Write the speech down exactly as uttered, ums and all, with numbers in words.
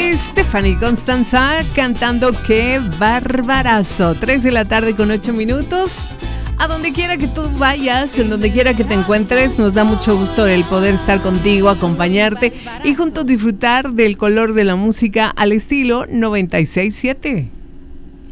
Stephanie Constanza cantando Qué Barbarazo. tres de la tarde con ocho minutos. A donde quiera que tú vayas, en donde quiera que te encuentres, nos da mucho gusto el poder estar contigo, acompañarte y juntos disfrutar del color de la música al estilo noventa y seis punto siete.